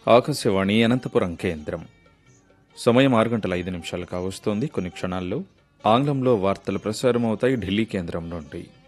ఆకాశవాణి అనంతపురం కేంద్రం. సమయం 6:05 కావస్తోంది. కొన్ని క్షణాల్లో ఆంగ్లంలో వార్తలు ప్రసారమవుతాయి ఢిల్లీ కేంద్రం నుండి.